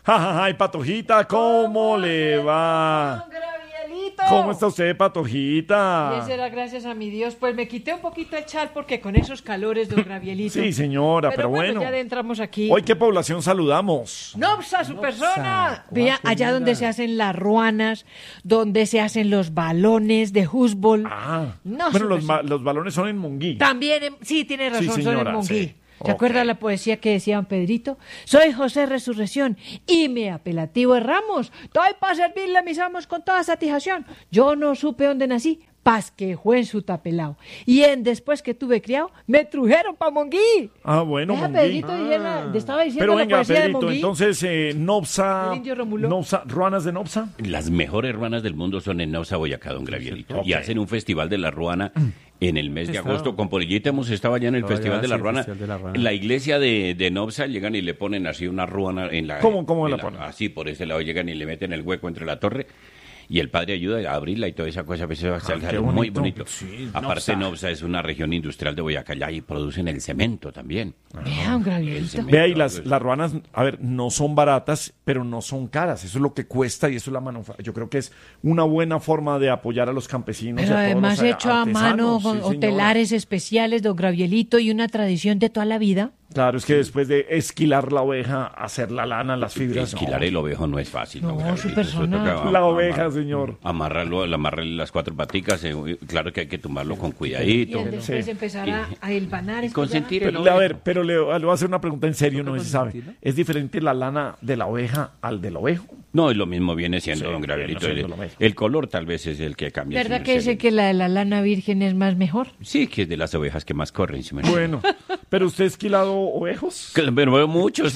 Ay, Patojita, ¿cómo le va? Gravielito. ¿Cómo está usted, Patojita? Bien, será gracias a mi Dios. Pues me quité un poquito el chal porque con esos calores, don Gravielito. Sí, señora, pero bueno. Ya entramos aquí. Hoy, ¿qué población saludamos? Nopsa, su persona. Vea, allá donde se hacen las ruanas, donde se hacen los balones de fútbol. No, bueno, los balones son en Monguí. También, sí, tiene razón, sí, señora, son en Monguí. sí. ¿Se acuerda la poesía que decía don Pedrito? Soy José Resurrección y mi apelativo es Ramos. Estoy para servirle a mis amos con toda satisfacción. Yo no supe dónde nací, paz que fue en su tapelao. Y después que tuve criado, me trujeron pa' Monguí. Bueno, Deja, Monguí. Pedrito, estaba diciendo pero la venga, poesía Pedrito, de Monguí. entonces, Nopsa, El indio Romulo. Nopsa, ruanas de Nopsa. Las mejores ruanas del mundo son en Nopsa, Boyacá, don Gravielito. Okay. Y hacen un festival de la ruana en el mes de agosto. Con Polillita hemos estado allá en el Festival de la Ruana. En la iglesia de Nopsa llegan y le ponen así una ruana en la... ¿Cómo la ponen? Así, por ese lado llegan y le meten el hueco entre la torre. Y el padre ayuda a abrirla y toda esa cosa, pues, muy bonito. Sí, Aparte, Nopsa es una región industrial de Boyacá ya y producen el cemento también. Vea, un Gravielito. Vea, y las ruanas, a ver, no son baratas, pero no son caras. Eso es lo que cuesta y eso es la manufactura. Yo creo que es una buena forma de apoyar a los campesinos. Pero además hecho a mano, con sí, hotelares especiales, don Gravielito, y una tradición de toda la vida. Claro, es que después de esquilar la oveja, hacer la lana, las fibras... Esquilar el ovejo no es fácil. No, don su Gravielito, persona. eso toca La oveja, señor. Amarrarle las cuatro paticas, claro que hay que tomarlo con Y cuidadito. después empezar a hilvanar. es que Consentir ya- el Pero, a ovejo. ver, pero le voy a hacer una pregunta en serio, no sé si sabe. ¿Es diferente la lana de la oveja al del ovejo? No, es lo mismo viene siendo, Sí, don Gravielito. viene siendo lo mismo. El color tal vez es el que cambia. ¿Verdad su que merced. dice que la de la lana virgen es más mejor? Sí, que es de las ovejas que más corren. su merced. Bueno, ¿pero usted ha esquilado ovejos? Pero veo muchos,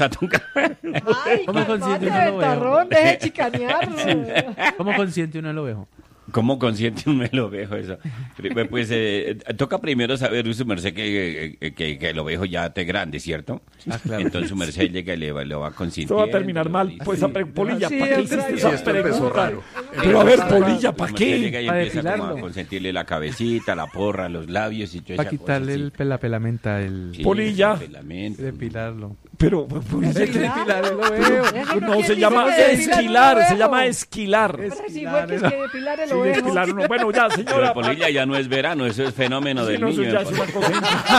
Ay, ¿Cómo consiente uno el ovejo? tarrón, deje de chicanearlo. ¿Cómo consiente uno el ovejo? ¿Cómo consiente un ovejo eso? Pues toca primero saber, su merced, que el ovejo ya esté grande, ¿cierto? Claro. Entonces su merced llega y lo va a consentir. Esto va a terminar mal. Pues, Polilla, Sí, ¿para qué don hiciste Gravielito. esa esto empezó pregunta? raro. Pero a ver, Polilla, ¿para Llega qué? y Para empieza como a depilarlo. consentirle la cabecita, la porra, los labios y toda Para esa quitarle cosa, sí. la pelamenta, Sí, Polilla. el pelamento. depilarlo. Pero, Polilla, ¿qué? Depilar el ovejo. Eso No, quiere se decir llama que depilar un esquilar, se ovejo. llama esquilar. Pero si fue que es que depilar el Sí, ovejo. esquilar uno. Bueno, ya, Pero señora. Polilla ya no es verano, eso es fenómeno Sí, del no, eso niño. ya es una cosa.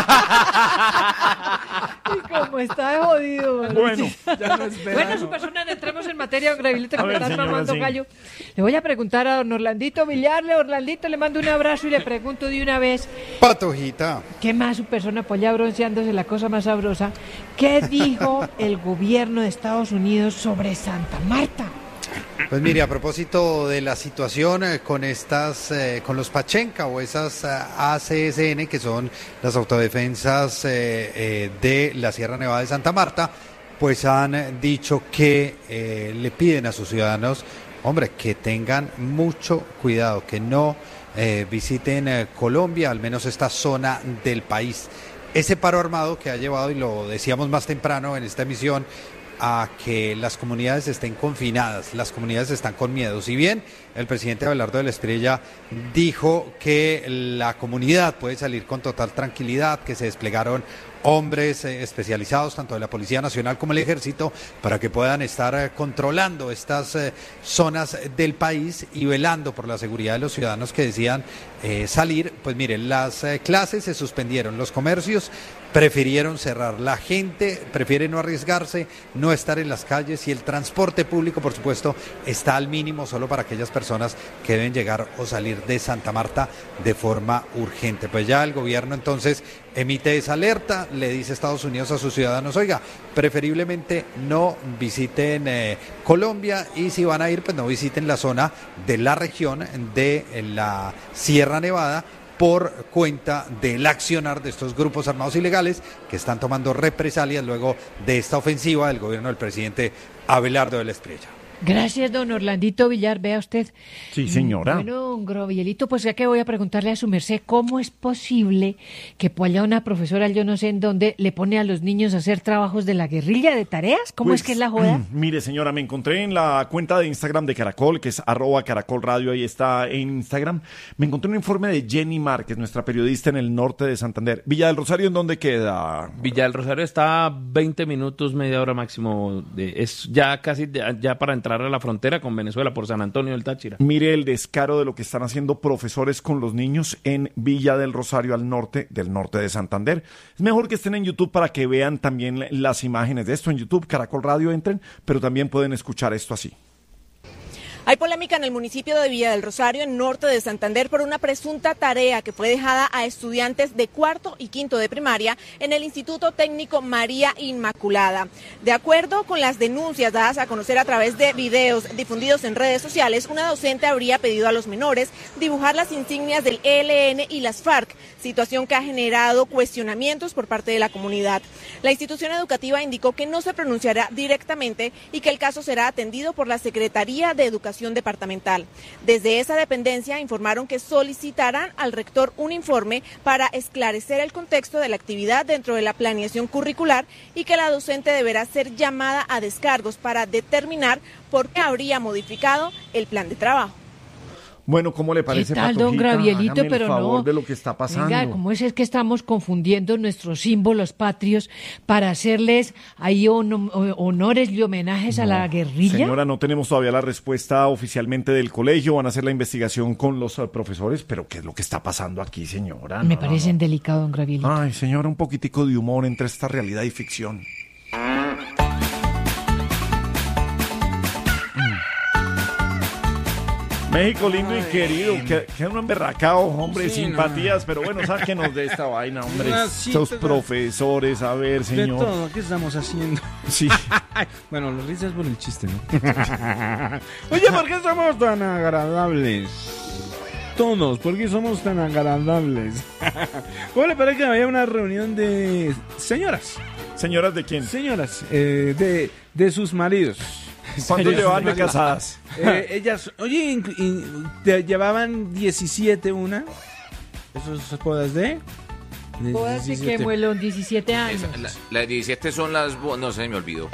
Y como está de jodido. ¿verdad? Bueno, Bueno, su persona, entremos en materia, don Gravielito, que A me ver, están señora, mamando sí. gallo. Le voy a preguntar a don Orlandito Villarle. Orlandito, le mando un abrazo y le pregunto de una vez, Patojita. ¿qué más su persona apoya bronceándose la cosa más sabrosa? ¿Qué dijo el gobierno de Estados Unidos sobre Santa Marta? Pues mire, a propósito de la situación con con los Pachenca o esas ACSN, que son las autodefensas de la Sierra Nevada de Santa Marta, pues han dicho que le piden a sus ciudadanos, hombre, que tengan mucho cuidado, que no visiten Colombia, al menos esta zona del país. Ese paro armado que ha llevado, y lo decíamos más temprano en esta emisión, a que las comunidades estén confinadas, las comunidades están con miedo. Si bien el presidente Abelardo de la Espriella dijo que la comunidad puede salir con total tranquilidad, que se desplegaron hombres especializados, tanto de la Policía Nacional como el Ejército, para que puedan estar controlando estas zonas del país y velando por la seguridad de los ciudadanos que decían salir. Pues miren, las clases se suspendieron, los comercios prefirieron cerrar, la gente prefiere no arriesgarse, no estar en las calles, y el transporte público, por supuesto, está al mínimo solo para aquellas personas que deben llegar o salir de Santa Marta de forma urgente. Pues ya el gobierno entonces emite esa alerta, le dice a Estados Unidos a sus ciudadanos, oiga, preferiblemente no visiten Colombia, y si van a ir, pues no visiten la zona de la región de la Sierra Nevada, por cuenta del accionar de estos grupos armados ilegales que están tomando represalias luego de esta ofensiva del gobierno del presidente Abelardo de la Espriella. Gracias, don Orlandito Villar, vea usted. Sí, señora. Bueno, don Gabrielito, pues ya que voy a preguntarle a su merced, ¿cómo es posible que por allá una profesora, yo no sé en dónde, le pone a los niños a hacer trabajos de la guerrilla de tareas? ¿Cómo Pues, es que es la joda? Mire, señora, me encontré en la cuenta de Instagram de Caracol, que es @caracolradio, ahí está en Instagram. Me encontré un informe de Jenny Márquez, nuestra periodista en el norte de Santander. Villa del Rosario, ¿en dónde queda? Villa del Rosario está a 20 minutos, media hora máximo. Es ya casi ya para entrar a la frontera con Venezuela por San Antonio del Táchira. Mire el descaro de lo que están haciendo profesores con los niños en Villa del Rosario, al norte del norte de Santander. Es mejor que estén en YouTube para que vean también las imágenes de esto. En YouTube, Caracol Radio, entren, pero también pueden escuchar esto así. Hay polémica en el municipio de Villa del Rosario, en norte de Santander, por una presunta tarea que fue dejada a estudiantes de cuarto y quinto de primaria en el Instituto Técnico María Inmaculada. De acuerdo con las denuncias dadas a conocer a través de videos difundidos en redes sociales, una docente habría pedido a los menores dibujar las insignias del ELN y las FARC, situación que ha generado cuestionamientos por parte de la comunidad. La institución educativa indicó que no se pronunciará directamente y que el caso será atendido por la Secretaría de Educación Departamental. Desde esa dependencia informaron que solicitarán al rector un informe para esclarecer el contexto de la actividad dentro de la planeación curricular y que la docente deberá ser llamada a descargos para determinar por qué habría modificado el plan de trabajo. Bueno, ¿cómo le parece, ¿Qué tal, don Patojita? Gravielito? Hágame el Pero favor no. de lo que está pasando. Venga, ¿cómo es que estamos confundiendo nuestros símbolos patrios para hacerles ahí honores y homenajes a la guerrilla? Señora, no tenemos todavía la respuesta oficialmente del colegio. Van a hacer la investigación con los profesores, pero ¿qué es lo que está pasando aquí, señora? Me No, parecen no. delicado, don Gravielito. Ay, señora, un poquitico de humor entre esta realidad y ficción. México lindo y querido, que un emberracao, hombre, Sí, simpatías, pero bueno, sáquenos de esta vaina, hombre. Una Estos cita- profesores, a ver, De señor. todo, ¿qué estamos haciendo? Sí. Bueno, los risas por el chiste, ¿no? Oye, ¿por qué somos tan agradables? Todos, ¿por qué somos tan agradables? ¿Cómo le parece que había una reunión de señoras? ¿Señoras de quién? Señoras, de sus maridos. ¿Cuánto Ellas- llevan de casadas? Ellas, oye, te llevaban 17 una. ¿Esos bodas de? Bodas de que muelón, 17 años. Las 17 son las... No sé, me olvidó.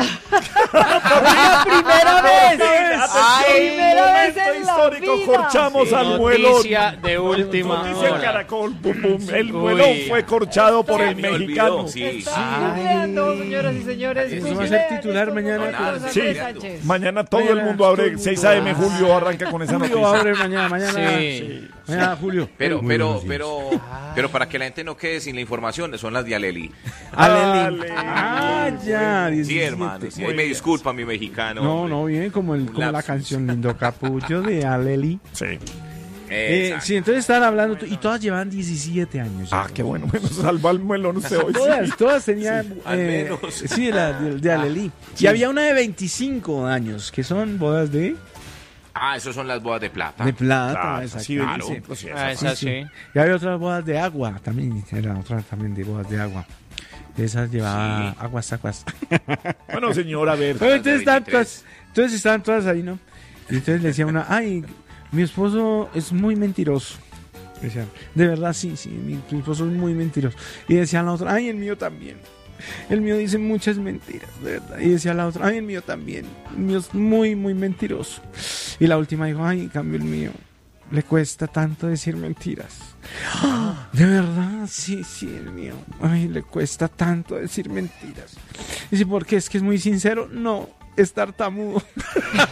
¡Primera vez! ¡Ay, primera vez momento en la histórico! vida! Corchamos al muelón. Noticia de última Noticia en hora. Caracol, pum, pum. El muelón fue corchado por el me olvidó, mexicano. sí. Están googleando, señoras y señores. Eso va a ser titular mañana. nada, Sí, Sánchez. mañana todo el Mañana mundo todo abre. el 6 mundo. a.m. Julio arranca con esa Julio noticia. abre mañana. Sí. Mañana, Julio. Pero para que la gente no quede sin la información, son las de Aleli. Aleli. Ale. Ah, ya. Sí, 17. hermano. Sí, Muy ahí me bien. disculpa mi mexicano. No, hombre. no, bien, como la lapsus. canción Lindo Capullo de Aleli. Sí. Exacto. Sí, entonces estaban hablando y todas llevaban 17 años. Ah, qué bueno. Bueno, salva el muelón usted hoy. Todas tenían. al menos. Sí, la de Aleli. Y había una de 25 años, que son bodas de Esas son las bodas de plata. plata. Claro, exacto. sí, Claro. sí, pues sí, Ah, esa sí. Y había otras bodas de agua también. Era otra también de bodas de agua. Esas llevaba aguas. Bueno, señor, a ver. Pero entonces las de estaban todas ahí, ¿no? Y entonces le decía una, ay, mi esposo es muy mentiroso. Decía, de verdad, sí, mi esposo es muy mentiroso. Y decía la otra, ay, el mío también. El mío dice muchas mentiras, de verdad. Y decía la otra, ay, el mío también. El mío es muy, muy mentiroso. Y la última dijo, ay, en cambio el mío le cuesta tanto decir mentiras. ¡Ah! De verdad, sí, el mío. Ay, le cuesta tanto decir mentiras. Dice, ¿por qué? ¿Es que es muy sincero? No, es tartamudo.